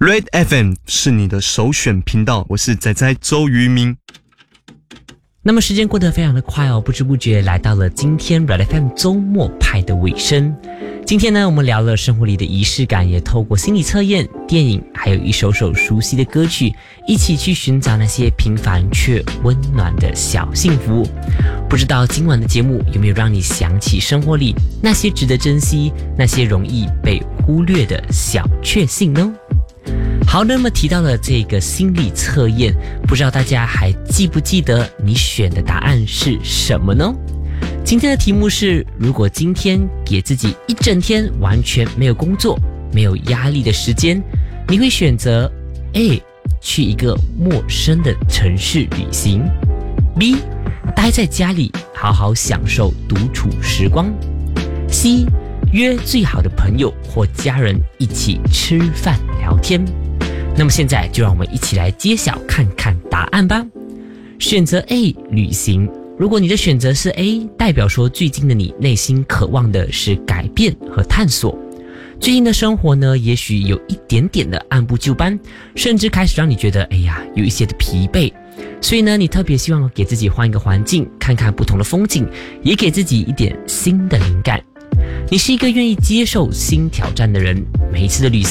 Red FM 是你的首选频道，我是仔仔周渝民。 那么时间过得非常的快哦，不知不觉来到了今天 Red FM 周末派的尾声。今天呢，我们聊了生活里的仪式感，也透过心理测验、电影，还有一首首熟悉的歌曲，一起去寻找那些平凡却温暖的小幸福。不知道今晚的节目有没有让你想起生活里那些值得珍惜、那些容易被忽略的小确幸呢？好，那么提到了这个心理测验，不知道大家还记不记得你选的答案是什么呢？今天的题目是：如果今天给自己一整天完全没有工作、没有压力的时间，你会选择 A 去一个陌生的城市旅行， B 待在家里好好享受独处时光， C 约最好的朋友或家人一起吃饭聊天。那么现在就让我们一起来揭晓看看答案吧。选择 A 旅行，如果你的选择是 A， 代表说最近的你内心渴望的是改变和探索。最近的生活呢，也许有一点点的按部就班，甚至开始让你觉得有一些的疲惫。所以呢，你特别希望给自己换一个环境，看看不同的风景，也给自己一点新的灵感。你是一个愿意接受新挑战的人，每一次的旅行